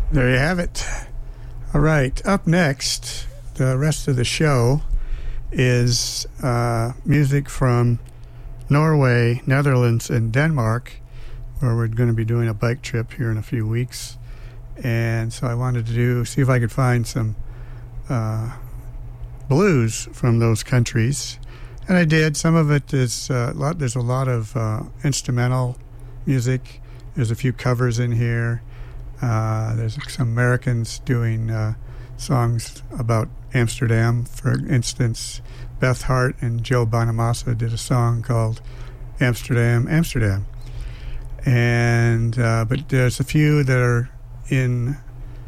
There you have it. All right, up next, the rest of the show is music from Norway, Netherlands, and Denmark, where we're going to be doing a bike trip here in a few weeks. And so I wanted to see if I could find some blues from those countries. And I did. Some of it is there's a lot of instrumental music. There's a few covers in here. There's some Americans doing songs about Amsterdam. For instance, Beth Hart and Joe Bonamassa did a song called Amsterdam, Amsterdam. And but there's a few that are in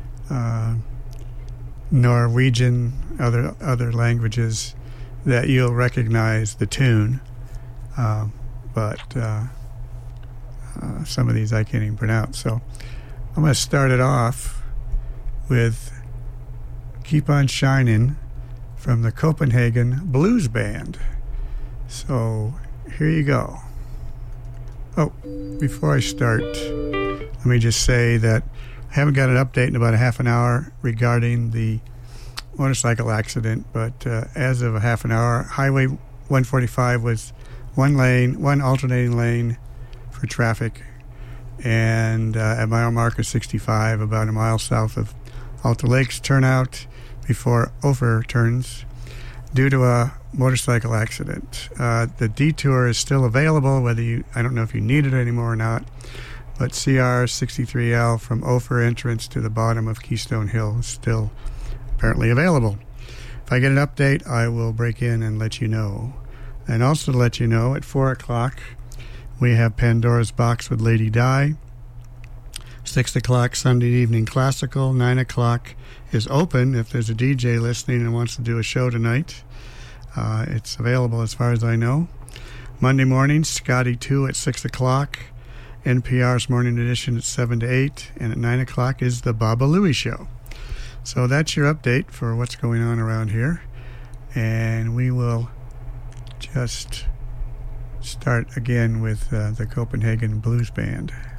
Norwegian, other languages that you'll recognize the tune. But some of these I can't even pronounce. So I'm going to start it off with Keep On Shining from the Copenhagen Blues Band. So here you go. Oh, before I start, let me just say that I haven't got an update in about a half an hour regarding the motorcycle accident, but as of a half an hour, Highway 145 was one alternating lane for traffic, and at mile marker 65, about a mile south of Alta Lakes turnout before Ophir turns, due to a motorcycle accident. The detour is still available, I don't know if you need it anymore or not, but CR 63L from Ophir entrance to the bottom of Keystone Hill is still apparently available. If I get an update, I will break in and let you know. And also to let you know, at 4 o'clock, we have Pandora's Box with Lady Di. 6 o'clock, Sunday Evening Classical. 9 o'clock is open if there's a DJ listening and wants to do a show tonight. It's available as far as I know. Monday morning, Scotty 2 at 6 o'clock. NPR's Morning Edition at 7 to 8. And at 9 o'clock is the Baba Louie Show. So that's your update for what's going on around here. And we will just start again with the Copenhagen Blues Band.